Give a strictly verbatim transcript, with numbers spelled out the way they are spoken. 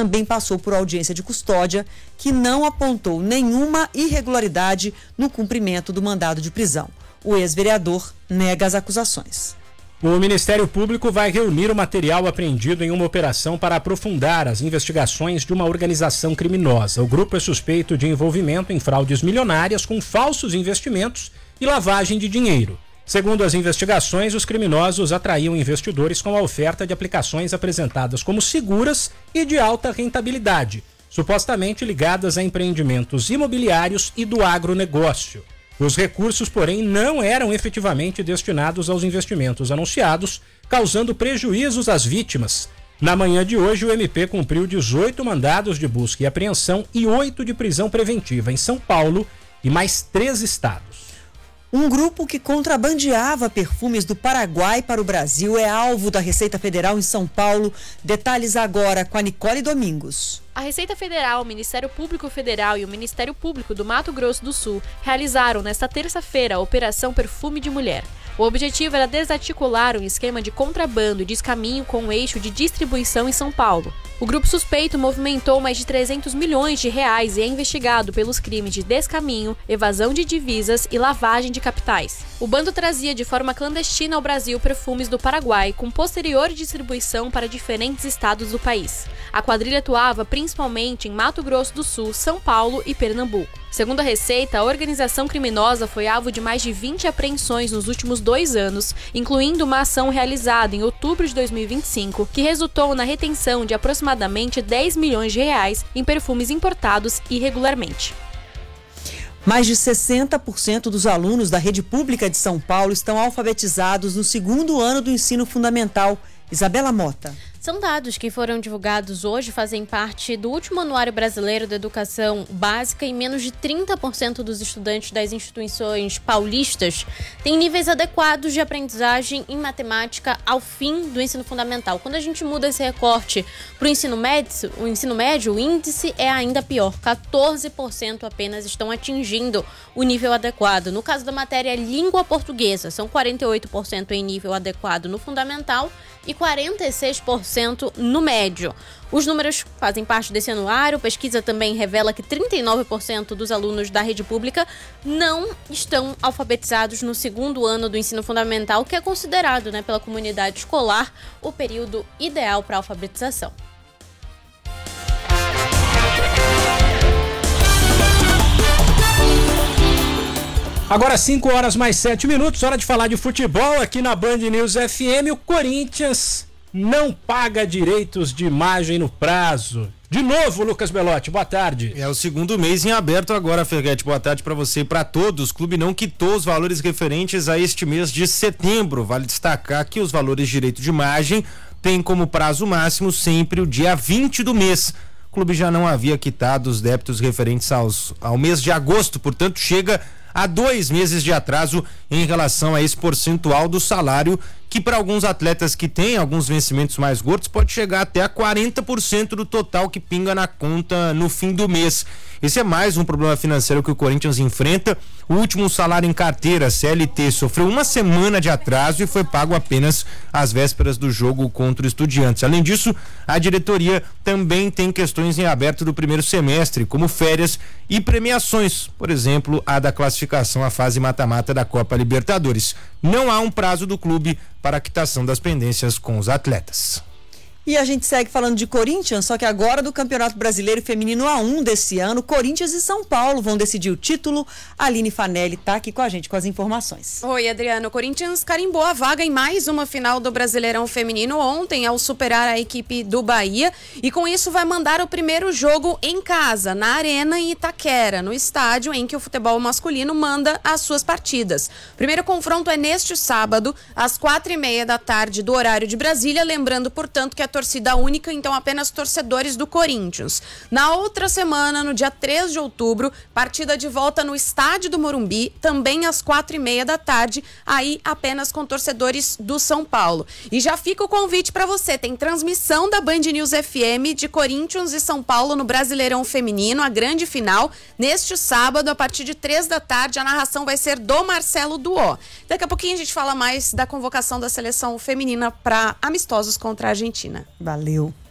também passou por audiência de custódia, que não apontou nenhuma irregularidade no cumprimento do mandado de prisão. O ex-vereador nega as acusações. O Ministério Público vai reunir o material apreendido em uma operação para aprofundar as investigações de uma organização criminosa. O grupo é suspeito de envolvimento em fraudes milionárias com falsos investimentos e lavagem de dinheiro. Segundo as investigações, os criminosos atraíam investidores com a oferta de aplicações apresentadas como seguras e de alta rentabilidade, supostamente ligadas a empreendimentos imobiliários e do agronegócio. Os recursos, porém, não eram efetivamente destinados aos investimentos anunciados, causando prejuízos às vítimas. Na manhã de hoje, o M P cumpriu dezoito mandados de busca e apreensão e oito de prisão preventiva em São Paulo e mais três estados. Um grupo que contrabandeava perfumes do Paraguai para o Brasil é alvo da Receita Federal em São Paulo. Detalhes agora com a Nicole Domingos. A Receita Federal, o Ministério Público Federal e o Ministério Público do Mato Grosso do Sul realizaram nesta terça-feira a Operação Perfume de Mulher. O objetivo era desarticular um esquema de contrabando e descaminho com um eixo de distribuição em São Paulo. O grupo suspeito movimentou mais de trezentos milhões de reais e é investigado pelos crimes de descaminho, evasão de divisas e lavagem de capitais. O bando trazia de forma clandestina ao Brasil perfumes do Paraguai, com posterior distribuição para diferentes estados do país. A quadrilha atuava principalmente em Mato Grosso do Sul, São Paulo e Pernambuco. Segundo a Receita, a organização criminosa foi alvo de mais de vinte apreensões nos últimos dois anos, incluindo uma ação realizada em outubro de dois mil e vinte e cinco, que resultou na retenção de aproximadamente dez milhões de reais em perfumes importados irregularmente. Mais de sessenta por cento dos alunos da rede pública de São Paulo estão alfabetizados no segundo ano do ensino fundamental. Isabela Mota. São dados que foram divulgados hoje, fazem parte do último Anuário Brasileiro da Educação Básica, e menos de trinta por cento dos estudantes das instituições paulistas têm níveis adequados de aprendizagem em matemática ao fim do ensino fundamental. Quando a gente muda esse recorte para o ensino médio, o ensino médio, o índice é ainda pior. quatorze por cento apenas estão atingindo o nível adequado. No caso da matéria língua portuguesa, são quarenta e oito por cento em nível adequado no fundamental e quarenta e seis por cento no médio. Os números fazem parte desse anuário. A pesquisa também revela que trinta e nove por cento dos alunos da rede pública não estão alfabetizados no segundo ano do ensino fundamental, que é considerado, né, pela comunidade escolar o período ideal para a alfabetização. Agora cinco horas mais sete minutos, hora de falar de futebol aqui na Band News F M. O Corinthians não paga direitos de imagem no prazo. De novo, Lucas Belotti, boa tarde. É o segundo mês em aberto agora, Ferguete. Boa tarde para você e para todos. O clube não quitou os valores referentes a este mês de setembro. Vale destacar que os valores de direito de imagem têm como prazo máximo sempre o dia vinte do mês. O clube já não havia quitado os débitos referentes aos, ao mês de agosto, portanto chega a dois meses de atraso em relação a esse percentual do salário, que para alguns atletas que têm alguns vencimentos mais gordos pode chegar até a quarenta por cento do total que pinga na conta no fim do mês. Esse é mais um problema financeiro que o Corinthians enfrenta. O último salário em carteira, C L T, sofreu uma semana de atraso e foi pago apenas às vésperas do jogo contra o Estudiantes. Além disso, a diretoria também tem questões em aberto do primeiro semestre, como férias e premiações, por exemplo, a da classificação à fase mata-mata da Copa Libertadores. Não há um prazo do clube para a quitação das pendências com os atletas. E a gente segue falando de Corinthians, só que agora do Campeonato Brasileiro Feminino A um desse ano, Corinthians e São Paulo vão decidir o título. A Aline Fanelli está aqui com a gente com as informações. Oi, Adriano. O Corinthians carimbou a vaga em mais uma final do Brasileirão Feminino ontem ao superar a equipe do Bahia, e com isso vai mandar o primeiro jogo em casa, na Arena em Itaquera, no estádio em que o futebol masculino manda as suas partidas. O primeiro confronto é neste sábado, às quatro e meia da tarde do horário de Brasília, lembrando, portanto, que a torcida única, então apenas torcedores do Corinthians. Na outra semana, no dia três de outubro, partida de volta no estádio do Morumbi, também às quatro e meia da tarde, aí apenas com torcedores do São Paulo. E já fica o convite para você, tem transmissão da Band News F M de Corinthians e São Paulo no Brasileirão Feminino, a grande final, neste sábado, a partir de três da tarde, a narração vai ser do Marcelo Duó. Daqui a pouquinho a gente fala mais da convocação da seleção feminina para amistosos contra a Argentina. Valeu.